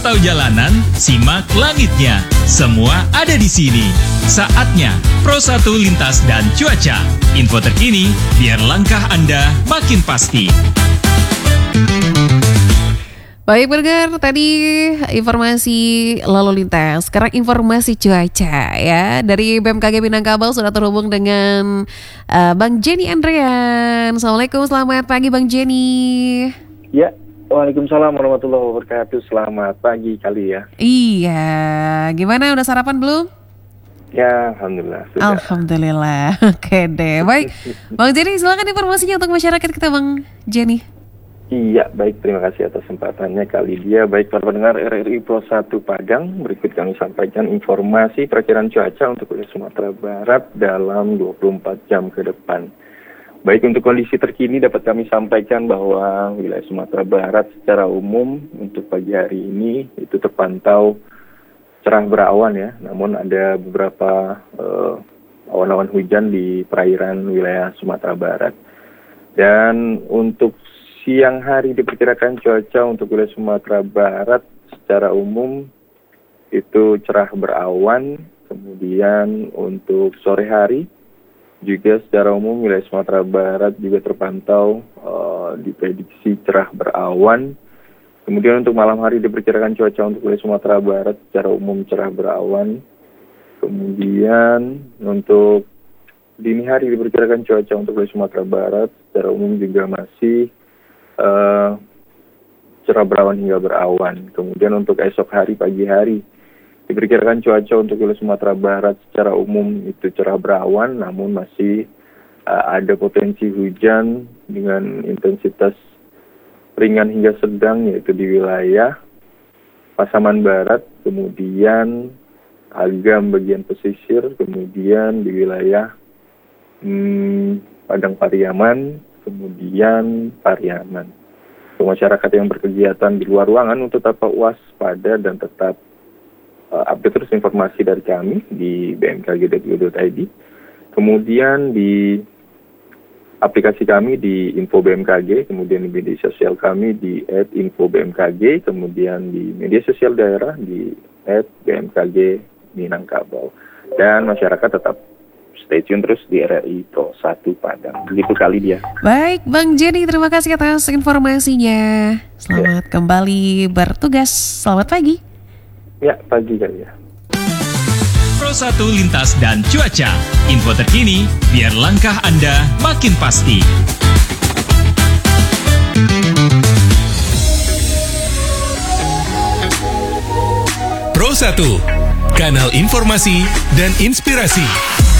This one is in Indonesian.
Pantau jalanan, simak langitnya. Semua ada di sini. Saatnya Pro 1 Lintas dan Cuaca. Info terkini biar langkah Anda makin pasti. Baik pendengar, tadi informasi lalu lintas. Sekarang informasi cuaca ya. Dari BMKG Minangkabau sudah terhubung dengan Bang Jenny Andrean. Assalamualaikum, selamat pagi Bang Jenny. Ya, waalaikumsalam warahmatullahi wabarakatuh. Selamat pagi kali ya. Iya, gimana udah sarapan belum? Ya, alhamdulillah sudah. Alhamdulillah, oke deh. Baik, Bang Jenny silakan informasinya untuk masyarakat kita Bang Jenny. Iya, baik, terima kasih atas kesempatannya kali dia. Baik para pendengar RRI Pro 1 Padang, berikut kami sampaikan informasi perakiraan cuaca untuk wilayah Sumatera Barat dalam 24 jam ke depan. Baik, untuk kondisi terkini dapat kami sampaikan bahwa wilayah Sumatera Barat secara umum untuk pagi hari ini itu terpantau cerah berawan ya, namun ada beberapa awan-awan hujan di perairan wilayah Sumatera Barat. Dan untuk siang hari diperkirakan cuaca untuk wilayah Sumatera Barat secara umum itu cerah berawan, kemudian untuk sore hari juga secara umum wilayah Sumatera Barat juga terpantau diprediksi cerah berawan. Kemudian untuk malam hari diperkirakan cuaca untuk wilayah Sumatera Barat secara umum cerah berawan. Kemudian untuk dini hari diperkirakan cuaca untuk wilayah Sumatera Barat secara umum juga masih cerah berawan hingga berawan. Kemudian untuk esok hari pagi hari diperkirakan cuaca untuk wilayah Sumatera Barat secara umum itu cerah berawan, namun masih ada potensi hujan dengan intensitas ringan hingga sedang, yaitu di wilayah Pasaman Barat, kemudian Agam bagian pesisir, kemudian di wilayah Padang Pariaman, kemudian Pariaman. Untuk masyarakat yang berkegiatan di luar ruangan untuk tetap waspada dan tetap update terus informasi dari kami di bmkg.go.id. Kemudian di aplikasi kami di Info BMKG, kemudian di media sosial kami di @infobmkg, kemudian di media sosial daerah di @bmkg Minangkabau. Dan masyarakat tetap stay tune terus di RRI Pro 1 Padang. Begitu kali dia. Baik, Bang Jenny, terima kasih atas informasinya. Selamat kembali bertugas. Selamat pagi. Ya, pagi kali ya. Pro 1 Lintas dan Cuaca. Info terkini biar langkah Anda makin pasti. Pro 1, kanal informasi dan inspirasi.